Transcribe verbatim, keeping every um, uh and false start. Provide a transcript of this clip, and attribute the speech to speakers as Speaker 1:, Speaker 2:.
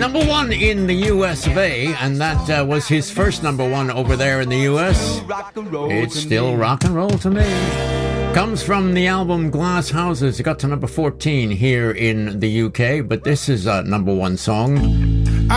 Speaker 1: Number one in the U S of A, and that uh, was his first number one over there in the U S. It's still rock and roll to me. Comes from the album Glass Houses. It got to number fourteen here in the U K, but this is a number one song